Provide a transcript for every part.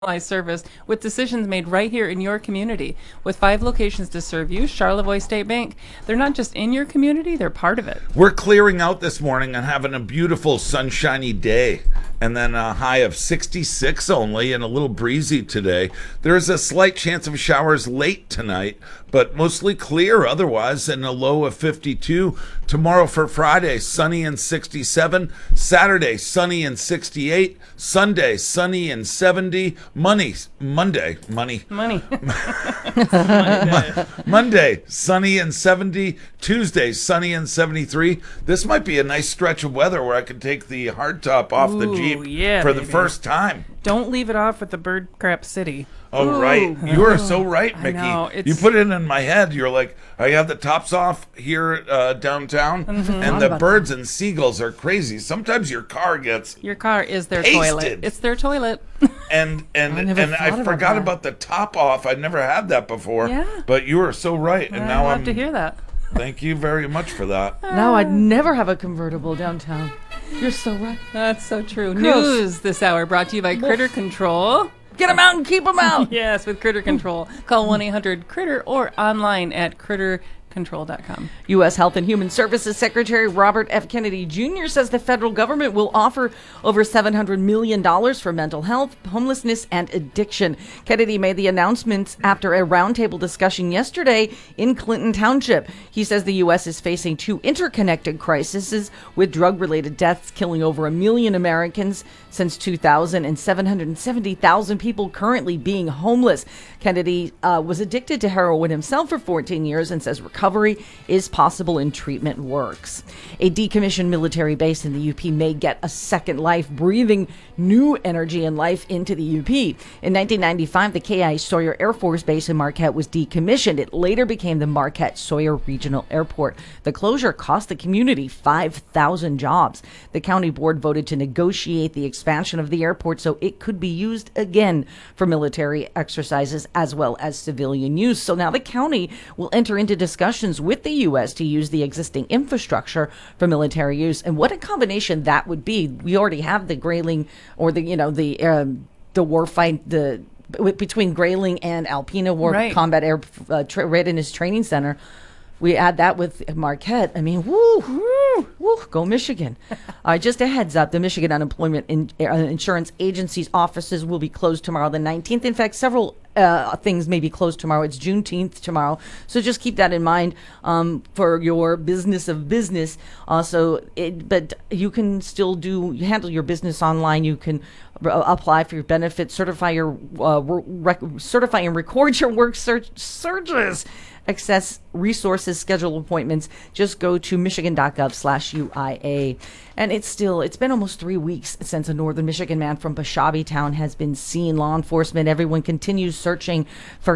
service with decisions made right here in your community. With 5 locations to serve you, Charlevoix State Bank, they're not just in your community, they're part of it. We're clearing out this morning and having a beautiful sunshiny day, and then a high of 66 only and a little breezy today. There's a slight chance of showers late tonight, but mostly clear otherwise, and a low of 52. Tomorrow for Friday, sunny and 67. Saturday, sunny and 68. Sunday, sunny and 70. Monday, Monday, sunny and 70. Tuesday, sunny and 73. This might be a nice stretch of weather where I could take the hardtop off the Jeep for the first time. Don't leave it off with the bird crap city. Oh, right. You are so right, Mickey. You put it in my head. You're like, I have the tops off here downtown, and the birds and seagulls are crazy. Sometimes your car is their toilet. It's their toilet. And I forgot about the top off. I never had that before. Yeah. But you are so right. And now I'd love to hear that. Thank you very much for that. Now I'd never have a convertible downtown. You're so right. That's so true. Gross. News this hour brought to you by Critter Control. Get them out and keep them out. Yes, with Critter Control. Call 1-800-CRITTER or online at crittercontrol.com. U.S. Health and Human Services Secretary Robert F. Kennedy Jr. says the federal government will offer over $700 million for mental health, homelessness, and addiction. Kennedy made the announcements after a roundtable discussion yesterday in Clinton Township. He says the U.S. is facing 2 interconnected crises, with drug-related deaths killing over 1 million Americans since 2000 and 770,000 people currently being homeless. Kennedy was addicted to heroin himself for 14 years and says recovery is possible and treatment works. A decommissioned military base in the UP may get a second life, breathing new energy and life into the UP. In 1995, the K.I. Sawyer Air Force Base in Marquette was decommissioned. It later became the Marquette Sawyer Regional Airport. The closure cost the community 5,000 jobs. The county board voted to negotiate the expansion of the airport so it could be used again for military exercises as well as civilian use. So now the county will enter into discussions with the U.S. to use the existing infrastructure for military use. And what a combination that would be. We already have the Grayling, or the war fight, between Grayling and Alpena War Combat Air Readiness Training Center. We add that with Marquette. I mean, woo, go Michigan. Just a heads up, the Michigan Unemployment Insurance Agency's offices will be closed tomorrow, the 19th. In fact, several things may be closed tomorrow. It's Juneteenth tomorrow. So just keep that in mind for your business of business. But you can still handle your business online. You can apply for your benefits, certify and record your work searches, access resources, schedule appointments. Just go to michigan.gov/UIA. And it's been almost 3 weeks since a northern Michigan man from Bashabe Town has been seen. Law enforcement, everyone continues searching for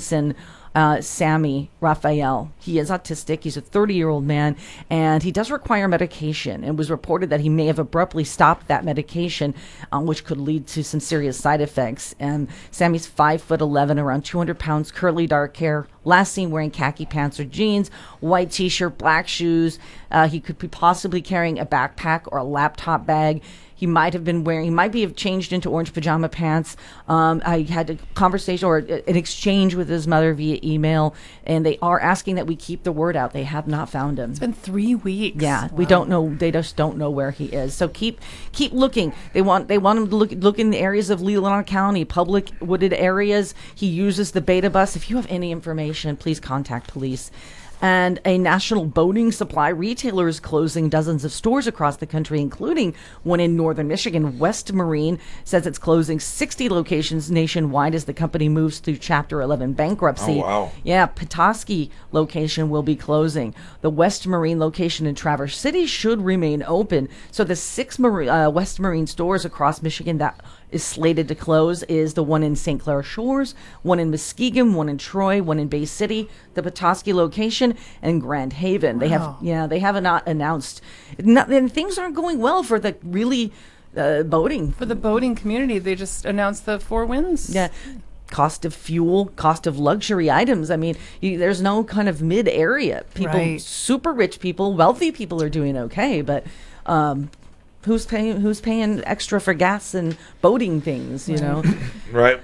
Sammy Raphael. He is autistic. He's a 30-year-old man, and he does require medication. It was reported that he may have abruptly stopped that medication, which could lead to some serious side effects. And Sammy's 5'11", around 200 pounds, curly dark hair. Last seen wearing khaki pants or jeans, white t-shirt, black shoes. He could be possibly carrying a backpack or a laptop bag. He might have changed into orange pajama pants. I had a conversation or an exchange with his mother via email, and they are asking that we keep the word out. They have not found him. It's been 3 weeks. Yeah, wow. We don't know. They just don't know where he is. So keep looking. They want him to look in the areas of Leelanau County, public wooded areas. He uses the beta bus. If you have any information, please contact police. And a national boating supply retailer is closing dozens of stores across the country, including one in northern Michigan. West Marine says it's closing 60 locations nationwide as the company moves through Chapter 11 bankruptcy. Oh, wow. Yeah, Petoskey location will be closing. The West Marine location in Traverse City should remain open. So the 6 West Marine stores across Michigan that is slated to close is the one in St. Clair Shores, one in Muskegon, one in Troy, one in Bay City, the Petoskey location, and Grand Haven. Wow. They have not announced. And things aren't going well for the really boating. For the boating community, they just announced the 4 wins. Yeah. Cost of fuel, cost of luxury items. I mean, there's no kind of mid area. People, super rich people, wealthy people are doing okay, but who's paying extra for gas and boating things, you know? Right.